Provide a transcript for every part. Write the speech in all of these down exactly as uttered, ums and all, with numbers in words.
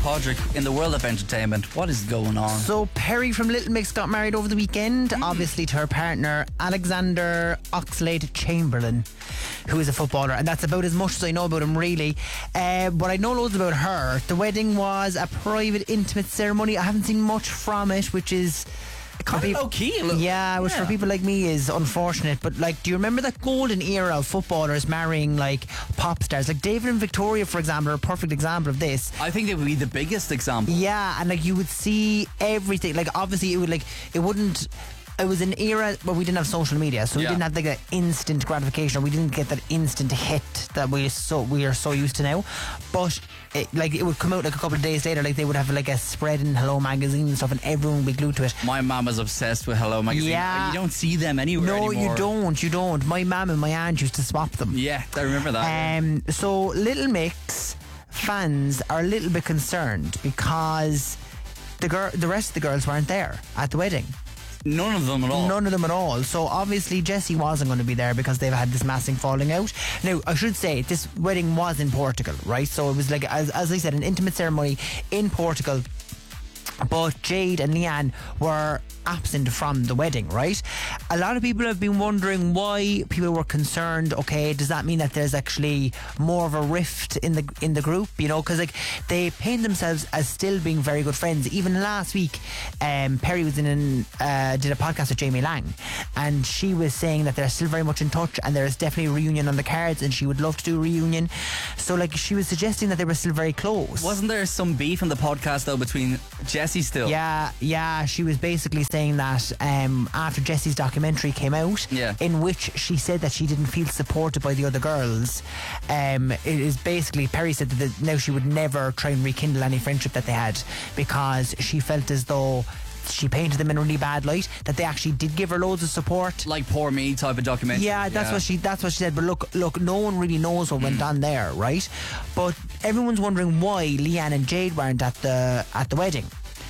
Podrick, in the world of entertainment, what is going on? So Perry from Little Mix got married over the weekend, mm. obviously to her partner Alexander Oxlade-Chamberlain, who is a footballer, and that's about as much as I know about him, really. Uh, but I know loads about her. The wedding was a private, intimate ceremony. I haven't seen much from it, which is kind of low key. Yeah, which yeah. for people like me is unfortunate. But like, do you remember that golden era of footballers marrying like pop stars? Like David and Victoria, for example, are a perfect example of this. I think they would be the biggest example. Yeah, and like you would see everything. Like obviously, it would like it wouldn't. It was an era where we didn't have social media, so we yeah. didn't have like that instant gratification, or we didn't get that instant hit that we so we are so used to now. But it, like it would come out like a couple of days later, like they would have like a spread in Hello Magazine and stuff, and everyone would be glued to it. My mum is obsessed with Hello Magazine. Yeah, you don't see them anywhere no, anymore. you don't. You don't. My mum and my aunt used to swap them. Yeah, I remember that. Um, so Little Mix fans are a little bit concerned because the girl, the rest of the girls weren't there at the wedding. None of them at all. None of them at all. So obviously Jessie wasn't going to be there because they've had this massive falling out. Now I should say this wedding was in Portugal, right? So it was like, as, as I said, an intimate ceremony in Portugal. But Jade and Leanne were absent from the wedding, right? A lot of people have been wondering why people were concerned. Okay, does that mean that there's actually more of a rift in the in the group? You know, because like they paint themselves as still being very good friends. Even last week, um, Perry was in an, uh, did a podcast with Jamie Lang, and she was saying that they're still very much in touch, and there's definitely a reunion on the cards, and she would love to do a reunion. So like she was suggesting that they were still very close. Wasn't there some beef on the podcast though between Jessie still? Yeah, yeah. She was basically saying that um, after Jessie's documentary came out, yeah. in which she said that she didn't feel supported by the other girls. Um, it is basically, Perry said that now she would never try and rekindle any friendship that they had because she felt as though she painted them in a really bad light, that they actually did give her loads of support, like Poor Me type of documentary. Yeah, that's yeah. what she that's what she said. But look, look, no one really knows what mm. went on there, right? But everyone's wondering why Leanne and Jade weren't at the at the wedding.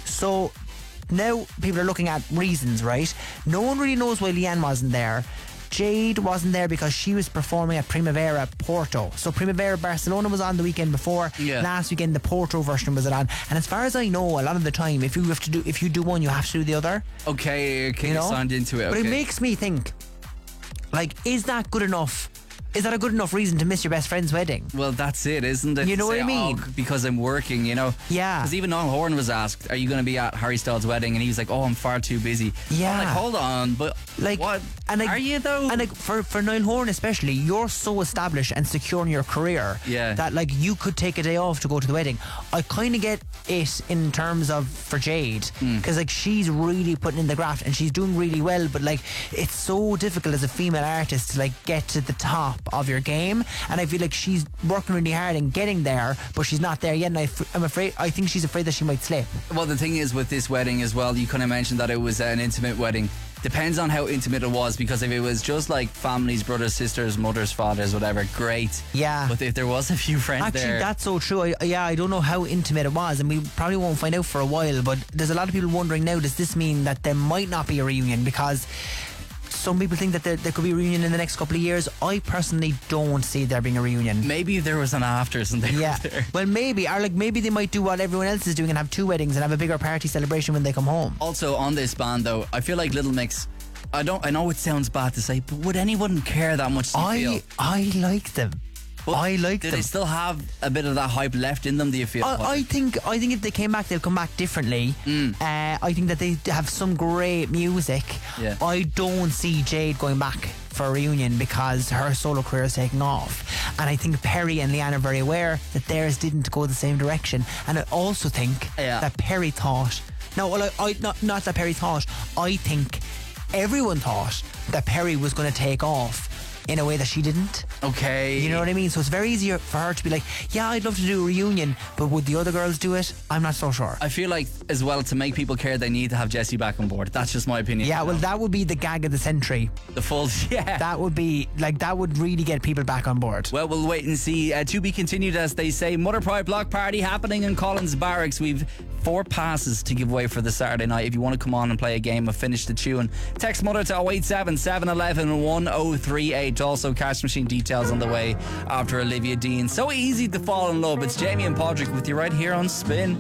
So now people are looking at reasons, right? No one really knows why Leanne wasn't there. Jade wasn't there because she was performing at Primavera Porto. So Primavera Barcelona was on the weekend before. Yeah. Last weekend the Porto version was on. And as far as I know, a lot of the time, if you have to do if you do one, you have to do the other. Okay, okay, you know? Signed into it. But okay. it makes me think, like, is that good enough? Is that a good enough reason to miss your best friend's wedding? Well, that's it, isn't it? You know Say, what I mean? Oh, because I'm working, you know? Yeah. Because even Niall Horan was asked, are you going to be at Harry Styles' wedding? And he was like, oh, I'm far too busy. Yeah. I'm like, hold on, but like, what? And like, are you though? And like for, for Niall Horan especially, you're so established and secure in your career yeah. that like you could take a day off to go to the wedding. I kind of get it in terms of for Jade, because mm. like she's really putting in the graft and she's doing really well, but like it's so difficult as a female artist to like get to the top of your game, and I feel like she's working really hard and getting there, but she's not there yet, and I f- I'm afraid I think she's afraid that she might slip. Well, the thing is with this wedding as well, you kind of mentioned that it was an intimate wedding. Depends on how intimate it was, because if it was just like families, brothers, sisters, mothers, fathers, whatever, great. Yeah. But if there was a few friends Actually, there, that's so true. I, yeah, I don't know how intimate it was, and we probably won't find out for a while. But there's a lot of people wondering now, does this mean that there might not be a reunion? Because some people think that there, there could be a reunion in the next couple of years. I personally don't see there being a reunion. Maybe there was an afters and they yeah. were there. Well, maybe. Or like maybe they might do what everyone else is doing and have two weddings and have a bigger party celebration when they come home. Also, on this band though, I feel like Little Mix, I don't. I know it sounds bad to say, but would anyone care that much? Do you I feel? I like them. But I like do them. they still have a bit of that hype left in them, do you feel? I, I think I think if they came back, they'll come back differently. Mm. Uh, I think that they have some great music. Yeah. I don't see Jade going back for a reunion because her solo career is taking off. And I think Perry and Leanne are very aware that theirs didn't go the same direction. And I also think yeah. that Perry thought... No, well, I, I, not, not that Perry thought. I think everyone thought that Perry was going to take off in a way that she didn't. Okay. You know what I mean? So it's very easy for her to be like, yeah, I'd love to do a reunion, but would the other girls do it? I'm not so sure. I feel like, as well, to make people care, they need to have Jessie back on board. That's just my opinion. Yeah, well, that would be the gag of the century. The full, yeah. That would be, like, that would really get people back on board. Well, we'll wait and see. Uh, to be continued, as they say. Mother Pride Block Party happening in Collins Barracks. We've four passes to give away for the Saturday night. If you want to come on and play a game of Finish the Tune, text Mother to oh eight seven, seven one one, one oh three eight. Also, cash machine details on the way after Olivia Dean. So easy to fall in love. It's Jamie and Podrick with you right here on Spin.